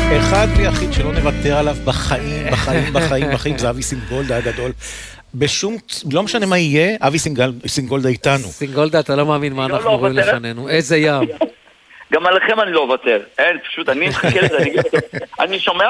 אחד ויחיד שלא נוותר עליו בחיים, זה אבי סינגולדה הגדול. לא משנה מה יהיה, אבי סינגולדה איתנו. סינגולדה, אתה לא מאמין מה אנחנו רואים לפנינו. איזה ים. גם עליכם אני לא אוותר. אין, פשוט אני מחכה לזה, אני שומע